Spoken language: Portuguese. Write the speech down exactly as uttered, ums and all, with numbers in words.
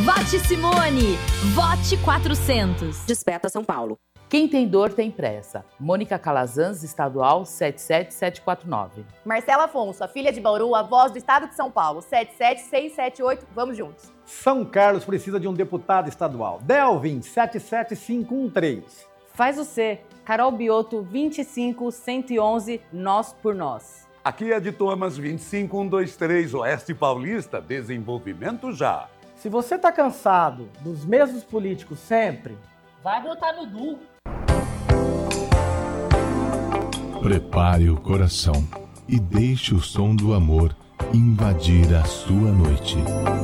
Vote Simone! Vote quatrocentos! Desperta São Paulo. Quem tem dor tem pressa. Mônica Calazans, estadual sete sete sete quatro nove. Marcela Afonso, a filha de Bauru, a voz do estado de São Paulo, sete sete seis sete oito, vamos juntos. São Carlos precisa de um deputado estadual. Delvin, sete sete cinco um três. Faz o C. Carol Bioto, vinte e cinco cento e onze, Nós por Nós. Aqui é de Thomas, vinte e cinco um dois três, Oeste Paulista, desenvolvimento já. Se você tá cansado dos mesmos políticos sempre, vai votar no Du. Prepare o coração e deixe o som do amor invadir a sua noite.